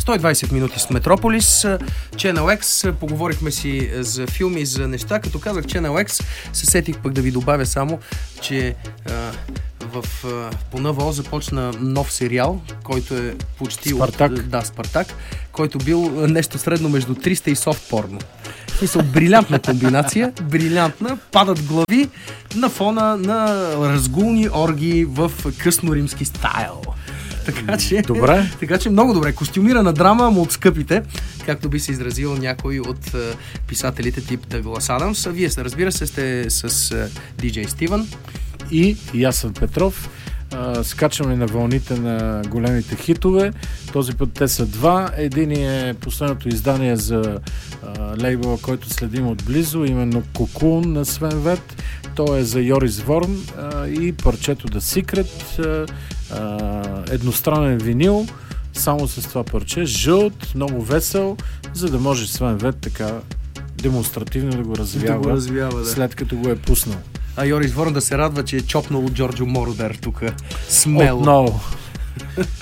120 минути с Метрополис. Channel X, поговорихме си за филми, за неща. Като казах Channel X, се сетих пък да ви добавя само, че по НВО започна нов сериал, който е почти Спартак. Спартак, който бил нещо средно между 300 и софт порно. Брилянтна комбинация, брилянтна, падат глави на фона на разгулни оргии в късноримски стайл. Така че много добре. Костюмирана драма, но от скъпите, както би се изразил някой от писателите тип Дъглас Адамс. Вие, разбира се, сте с диджей Стивън и Ясен Петров. Скачаме на вълните на големите хитове. Този път те са два. Един е последното издание за лейбъла, който следим отблизо, именно Кокун на Свен Вет. То е за Йорис Ворн и парчето The Secret. Едностранен винил, само с това парче. Жълт, много весел, за да може Свен Вет така демонстративно да го развява, след като го е пуснал. А Йорис Ворн да се радва, че е чопнал от Джорджо Мородер тук смело. Отново.